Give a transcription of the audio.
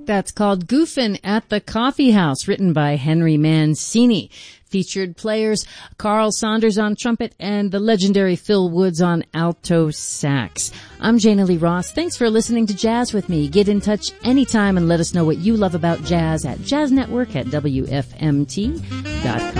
That's called Goofin' at the Coffee House, written by Henry Mancini. Featured players Carl Saunders on trumpet and the legendary Phil Woods on alto sax. I'm Jana Lee Ross. Thanks for listening to Jazz with me. Get in touch anytime and let us know what you love about jazz at jazznetwork@wfmt.com.